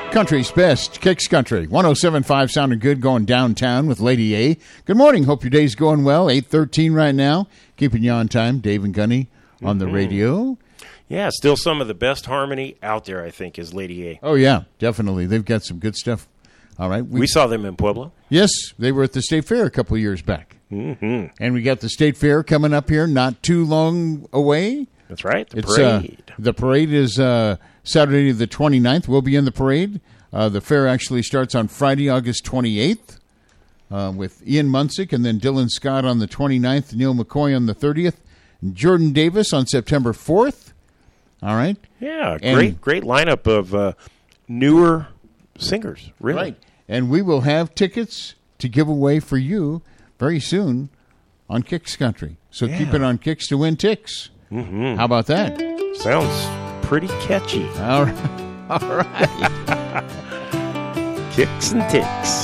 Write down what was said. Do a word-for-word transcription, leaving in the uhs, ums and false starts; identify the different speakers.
Speaker 1: Country's best, Kicks Country. one oh seven point five sounding good going downtown with Lady A. Good morning. Hope your day's going well. eight thirteen right now. Keeping you on time. Dave and Gunny on the mm-hmm. radio.
Speaker 2: Yeah, still some of the best harmony out there, I think, is Lady A.
Speaker 1: Oh, yeah, definitely. They've got some good stuff. All right.
Speaker 2: We, we saw them in Pueblo.
Speaker 1: Yes, they were at the State Fair a couple of years back.
Speaker 2: Mm-hmm.
Speaker 1: And we got the State Fair coming up here not too long away.
Speaker 2: That's right, the
Speaker 1: it's,
Speaker 2: parade.
Speaker 1: Uh, the parade is uh, Saturday the twenty-ninth. We'll be in the parade. Uh, the fair actually starts on Friday, August twenty-eighth uh, with Ian Munsick and then Dylan Scott on the twenty-ninth, Neil McCoy on the thirtieth, and Jordan Davis on September fourth. All right?
Speaker 2: Yeah, and great great lineup of uh, newer singers, really.
Speaker 1: Right. And we will have tickets to give away for you very soon on Kicks Country. So yeah. keep it on Kicks to win ticks.
Speaker 2: Mm-hmm.
Speaker 1: How about that?
Speaker 2: Sounds pretty catchy.
Speaker 1: All right. All right.
Speaker 2: Kicks and ticks.